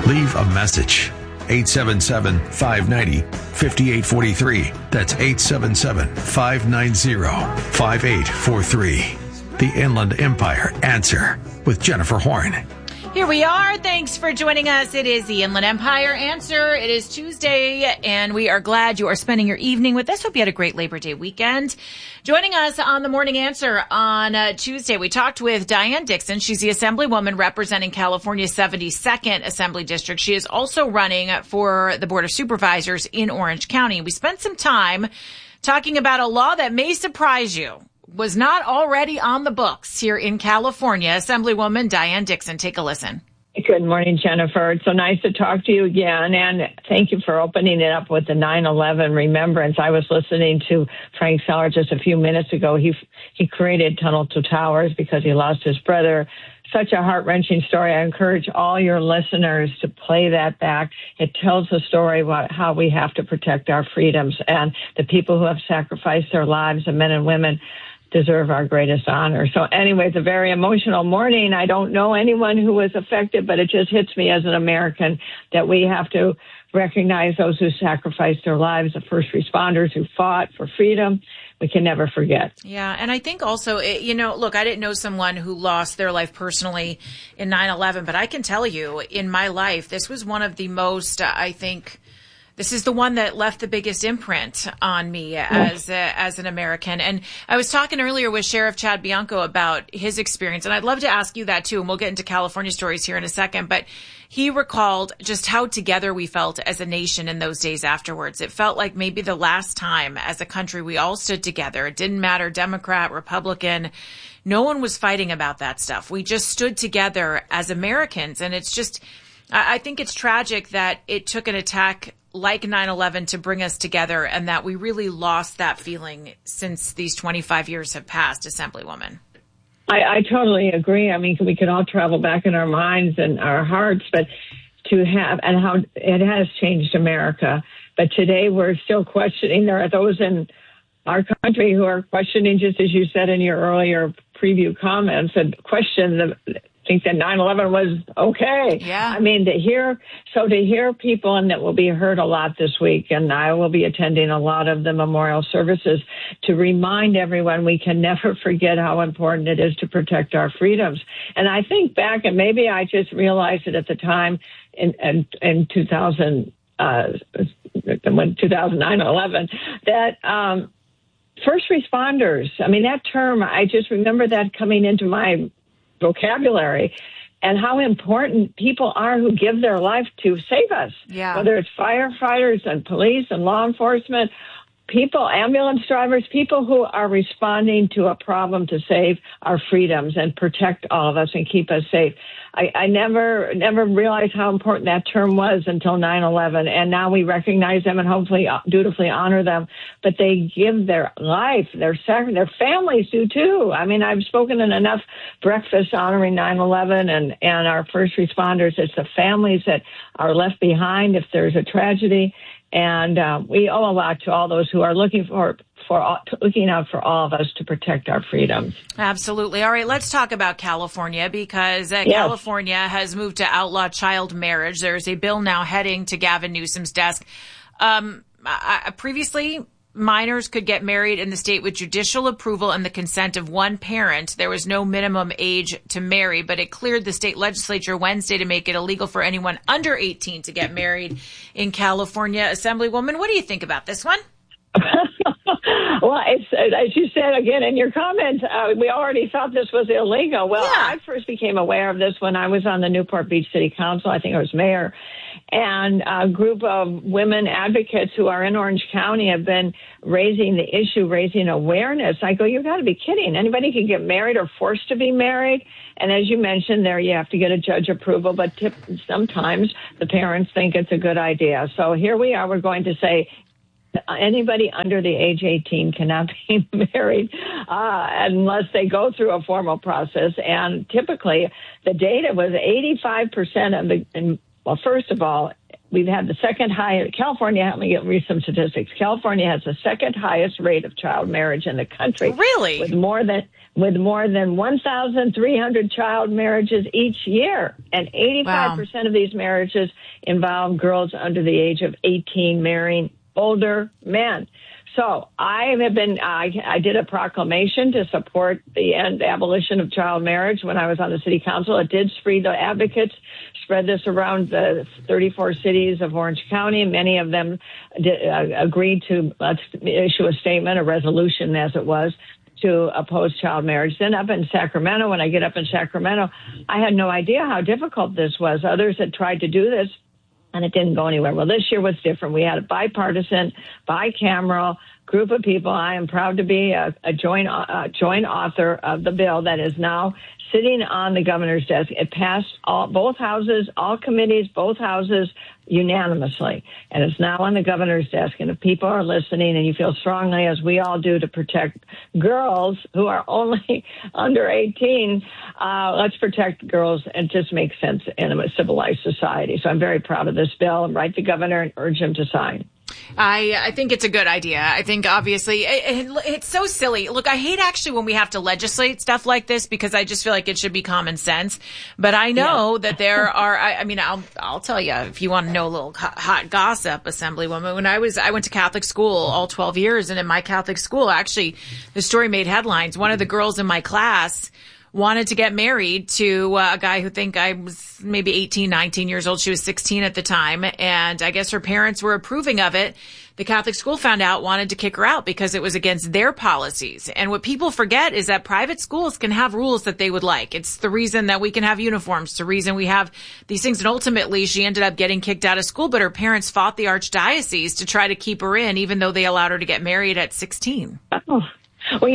Leave a message. 877-590-5843. That's 877-590-5843. The Inland Empire Answer with Jennifer Horn. Here we are. Thanks for joining us. It is the Inland Empire Answer. It is Tuesday, and we are glad you are spending your evening with us. Hope you had a great Labor Day weekend. Joining us on the Morning Answer on Tuesday, we talked with Diane Dixon. She's the Assemblywoman representing California's 72nd Assembly District. She is also running for the Board of Supervisors in Orange County. We spent some time talking about a law that may surprise you. Was not already on the books here in California. Assemblywoman Diane Dixon, take a listen. Good morning, Jennifer. It's so nice to talk to you again, and thank you for opening it up with the 9/11 remembrance. I was listening to Frank Seller just a few minutes ago. He created Tunnel to Towers because he lost his brother. Such a heart-wrenching story. I encourage all your listeners to play that back. It tells the story about how we have to protect our freedoms, and the people who have sacrificed their lives, the men and women, deserve our greatest honor. So anyway, it's a very emotional morning. I don't know anyone who was affected, but it just hits me as an American that we have to recognize those who sacrificed their lives, the first responders who fought for freedom. We can never forget. Yeah. And I think also, look, I didn't know someone who lost their life personally in 9/11, but I can tell you in my life, this was one of the most, this is the one that left the biggest imprint on me as an American. And I was talking earlier with Sheriff Chad Bianco about his experience, and I'd love to ask you that too, and we'll get into California stories here in a second. But he recalled just how together we felt as a nation in those days afterwards. It felt like maybe the last time as a country we all stood together. It didn't matter Democrat, Republican. No one was fighting about that stuff. We just stood together as Americans. And it's just, I think it's tragic that it took an attack like 9/11 to bring us together, and that we really lost that feeling since these 25 years have passed, Assemblywoman. I totally agree. I mean, we can all travel back in our minds and our hearts, but to have, and how it has changed America. But today we're still questioning. There are those in our country who are questioning, just as you said in your earlier preview comments, and question think that 9/11 was okay. Yeah. I mean, to hear people, and that will be heard a lot this week, and I will be attending a lot of the memorial services to remind everyone we can never forget how important it is to protect our freedoms. And I think back, and maybe I just realized it at the time in 2009-11, that first responders, I mean, that term, I just remember that coming into my vocabulary, and how important people are who give their life to save us. Yeah. Whether it's firefighters and police and law enforcement, people, ambulance drivers, people who are responding to a problem to save our freedoms and protect all of us and keep us safe. I never realized how important that term was until 9/11, and now we recognize them and hopefully dutifully honor them. But they give their life, their families do too. I mean, I've spoken in enough breakfasts honoring 9/11 and our first responders. It's the families that are left behind if there's a tragedy. And we owe a lot to all those who are looking out for all of us to protect our freedoms. Absolutely. All right, let's talk about California, because Yes. California has moved to outlaw child marriage. There's a bill now heading to Gavin Newsom's desk. Previously, minors could get married in the state with judicial approval and the consent of one parent. There was no minimum age to marry, but it cleared the state legislature Wednesday to make it illegal for anyone under 18 to get married in California. Assemblywoman, what do you think about this one? Well, it's, as you said again in your comment, we already thought this was illegal. Well, yeah. I first became aware of this when I was on the Newport Beach City Council. I think I was mayor. And a group of women advocates who are in Orange County have been raising the issue, raising awareness. I go, you've got to be kidding. Anybody can get married or forced to be married. And as you mentioned there, you have to get a judge approval, but sometimes the parents think it's a good idea. So here we are. We're going to say anybody under the age 18 cannot be married unless they go through a formal process. And typically the data was 85% of the, well, first of all, we've had the second highest. California, let me read some statistics. California has the second highest rate of child marriage in the country. Really? With more than 1,300 child marriages each year. And 85% of these marriages involve girls under the age of 18 marrying older men. So I did a proclamation to support the abolition of child marriage when I was on the city council. It did free the advocates, spread this around the 34 cities of Orange County. Many of them agreed to issue a statement, a resolution as it was, to oppose child marriage. Then up in Sacramento, when I get up in Sacramento, I had no idea how difficult this was. Others had tried to do this, and it didn't go anywhere. Well, this year was different. We had a bipartisan, bicameral group of people. I am proud to be a joint author of the bill that is now sitting on the governor's desk. It passed both houses, all committees, both houses unanimously. And it's now on the governor's desk. And if people are listening and you feel strongly, as we all do, to protect girls who are only under 18, let's protect girls and just make sense in a civilized society. So I'm very proud of this bill and write the governor and urge him to sign. I think it's a good idea. I think obviously it's so silly. Look, I hate actually when we have to legislate stuff like this because I just feel like it should be common sense. But I know that there are, I'll tell you, if you want to know a little hot gossip, Assemblywoman, when I went to Catholic school all 12 years, and in my Catholic school, actually, the story made headlines. One of the girls in my class wanted to get married to a guy who think I was maybe 18, 19 years old. She was 16 at the time. And I guess her parents were approving of it. The Catholic school found out, wanted to kick her out because it was against their policies. And what people forget is that private schools can have rules that they would like. It's the reason that we can have uniforms, the reason we have these things. And ultimately, she ended up getting kicked out of school, but her parents fought the archdiocese to try to keep her in, even though they allowed her to get married at 16. Oh. Well,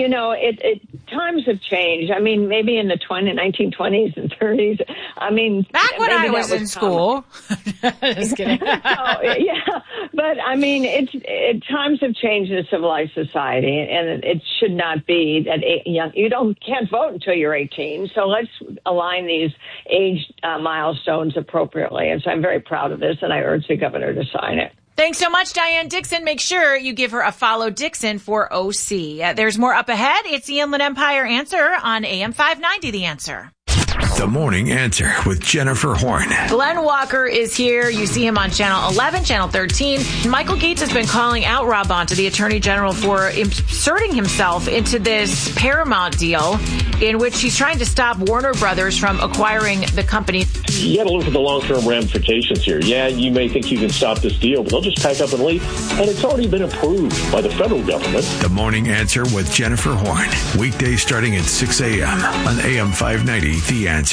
times have changed. I mean, maybe in the 1920s and 30s. I mean, back when I was in school. Just kidding. Yeah, but I mean, times have changed in a civilized society, and it should not be that you can't vote until you're 18. So let's align these age milestones appropriately. And so I'm very proud of this, and I urge the governor to sign it. Thanks so much, Diane Dixon. Make sure you give her a follow, Dixon, for OC. There's more up ahead. It's the Inland Empire Answer on AM 590, The Answer. The Morning Answer with Jennifer Horn. Glenn Walker is here. You see him on Channel 11, Channel 13. Michael Gates has been calling out Rob Bonta, the Attorney General, for inserting himself into this Paramount deal in which he's trying to stop Warner Brothers from acquiring the company. You got to look at the long-term ramifications here. Yeah, you may think you can stop this deal, but they'll just pack up and leave. And it's already been approved by the federal government. The Morning Answer with Jennifer Horn. Weekdays starting at 6 a.m. on AM 590, The Answer.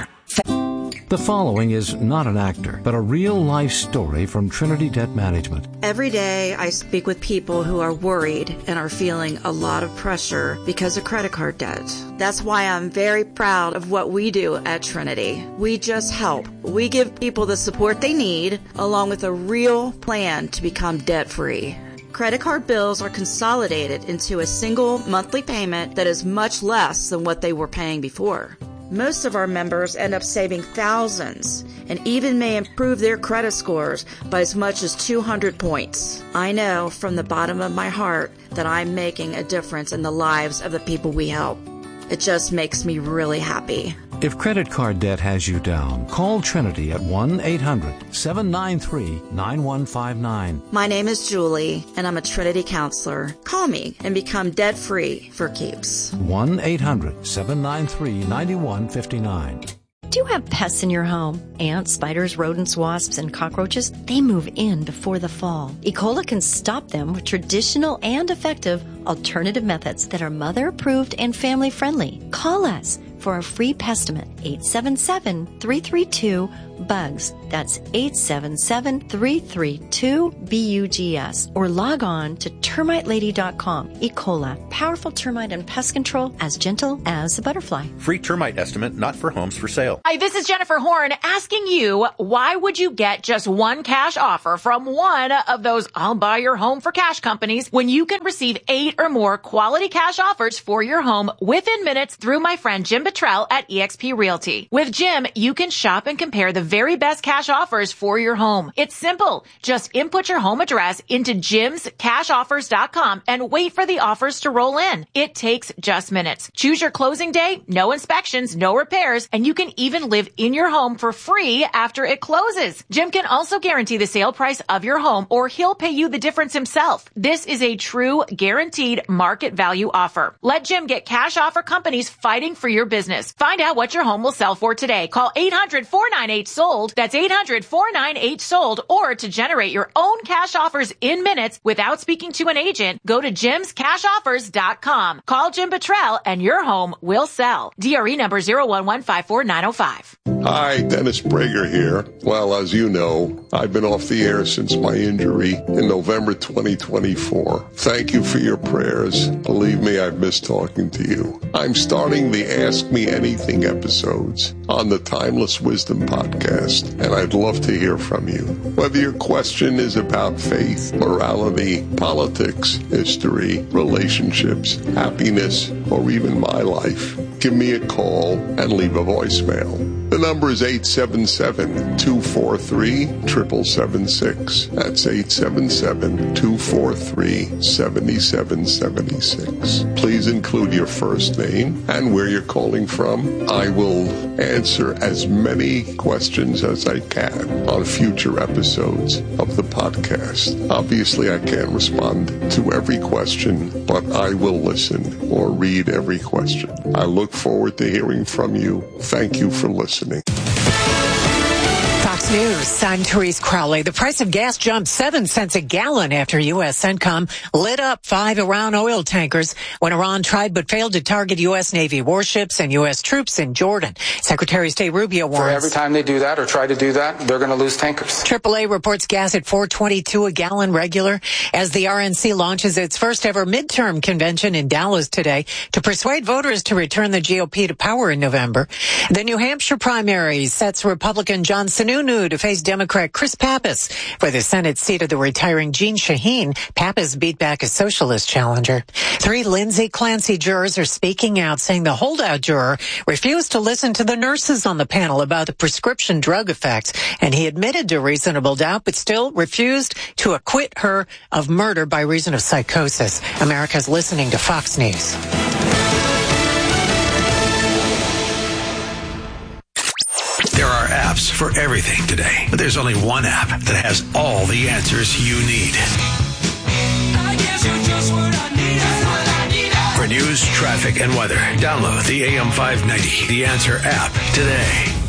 The following is not an actor, but a real-life story from Trinity Debt Management. Every day I speak with people who are worried and are feeling a lot of pressure because of credit card debt. That's why I'm very proud of what we do at Trinity. We just help. We give people the support they need, along with a real plan to become debt-free. Credit card bills are consolidated into a single monthly payment that is much less than what they were paying before. Most of our members end up saving thousands and even may improve their credit scores by as much as 200 points. I know from the bottom of my heart that I'm making a difference in the lives of the people we help. It just makes me really happy. If credit card debt has you down, call Trinity at 1-800-793-9159. My name is Julie, and I'm a Trinity counselor. Call me and become debt-free for keeps. 1-800-793-9159. Do you have pests in your home? Ants, spiders, rodents, wasps, and cockroaches? They move in before the fall. Ecola can stop them with traditional and effective alternative methods that are mother-approved and family-friendly. Call us for a free pestimate, 877-332-BUGS. That's 877-332-BUGS. Or log on to termitelady.com. Ecola, powerful termite and pest control as gentle as a butterfly. Free termite estimate, not for homes for sale. Hi, this is Jennifer Horn asking you, why would you get just one cash offer from one of those I'll buy your home for cash companies when you can receive 8 or more quality cash offers for your home within minutes through my friend Jim Batista Pettrell at eXp Realty. With Jim, you can shop and compare the very best cash offers for your home. It's simple. Just input your home address into jimscashoffers.com and wait for the offers to roll in. It takes just minutes. Choose your closing day, no inspections, no repairs, and you can even live in your home for free after it closes. Jim can also guarantee the sale price of your home, or he'll pay you the difference himself. This is a true guaranteed market value offer. Let Jim get cash offer companies fighting for your business. Find out what your home will sell for today. Call 800-498-SOLD. That's 800-498-SOLD. Or to generate your own cash offers in minutes without speaking to an agent, go to jimscashoffers.com. Call Jim Pettrell and your home will sell. DRE number 01154-905. Hi, Dennis Prager here. Well, as you know, I've been off the air since my injury in November 2024. Thank you for your prayers. Believe me, I've missed talking to you. I'm starting the Ask Me Anything episodes on the Timeless Wisdom podcast, and I'd love to hear from you. Whether your question is about faith, morality, politics, history, relationships, happiness, or even my life, give me a call and leave a voicemail. The number is 877-243-7776. That's 877-243-7776. Please include your first name and where you're calling from. I will answer as many questions as I can on future episodes of the podcast. Obviously, I can't respond to every question, but I will listen or read every question. I look forward to hearing from you. Thank you for listening. Fox News, I'm Therese Crowley. The price of gas jumped 7 cents a gallon after U.S. CENTCOM lit up 5 Iran oil tankers when Iran tried but failed to target U.S. Navy warships and U.S. troops in Jordan. Secretary of State Rubio warns. For every time they do that or try to do that, they're going to lose tankers. AAA reports gas at $4.22 a gallon regular as the RNC launches its first ever midterm convention in Dallas today to persuade voters to return the GOP to power in November. The New Hampshire primary sets Republican John Sununu to face Democrat Chris Pappas for the Senate seat of the retiring Jeanne Shaheen. Pappas beat back a socialist challenger. 3 Lindsay Clancy jurors are speaking out, saying the holdout juror refused to listen to the nurses on the panel about the prescription drug effects, and he admitted to reasonable doubt but still refused to acquit her of murder by reason of psychosis. America's listening to Fox News. There are apps for everything today, but there's only one app that has all the answers you need. For news, traffic, and weather, download the AM 590 The Answer app today.